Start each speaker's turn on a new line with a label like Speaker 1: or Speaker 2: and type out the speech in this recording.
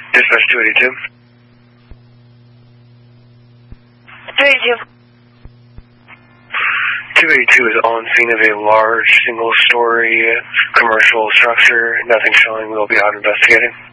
Speaker 1: Dispatch 282.
Speaker 2: 282.
Speaker 1: 282 is on scene of a large single-story commercial structure. Nothing showing. We'll be out investigating.